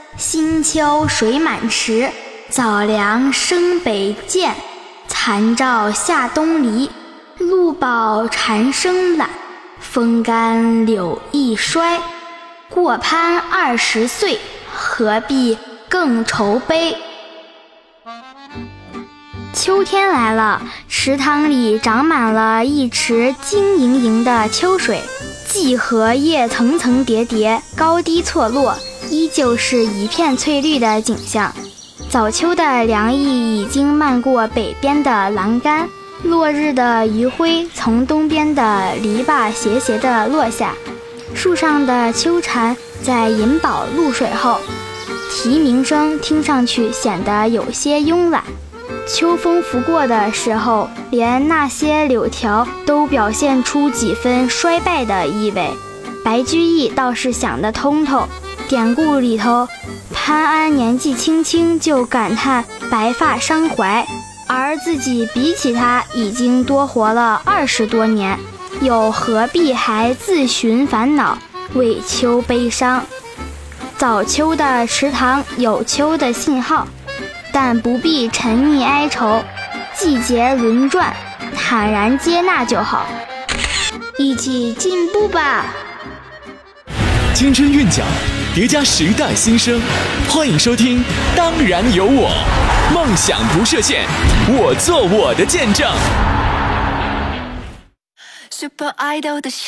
新秋水满池，早凉生北涧。残照下东篱，露饱蝉声懒。风干柳易衰，过攀20岁，何必更愁悲。秋天来了，池塘里长满了一池晶莹莹的秋水，荠荷叶层层叠叠，高低错落，依旧是一片翠绿的景象。早秋的凉意已经漫过北边的栏杆，落日的余晖从东边的篱笆斜斜地落下，树上的秋蝉在饮饱露水后，啼鸣声听上去显得有些慵懒。秋风拂过的时候，连那些柳条都表现出几分衰败的意味。白居易倒是想得通透，典故里头潘安年纪轻轻就感叹白发伤怀，而自己比起他已经多活了20多年，又何必还自寻烦恼，为秋悲伤。早秋的池塘有秋的信号，但不必沉溺哀愁，季节轮转，坦然接纳就好。一起进步吧！ 青春韵脚叠加时代新生，欢迎收听《当然有我》，梦想不设限，我做我的见证。 Super Idol 的